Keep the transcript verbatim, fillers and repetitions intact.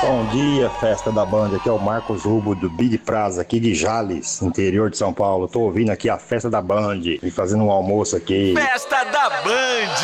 Bom dia, festa da Band. Aqui é o Marcos Rubo do Big Praza, aqui de Jales, interior de São Paulo. Tô ouvindo aqui a festa da Band e fazendo um almoço aqui. Festa da Band.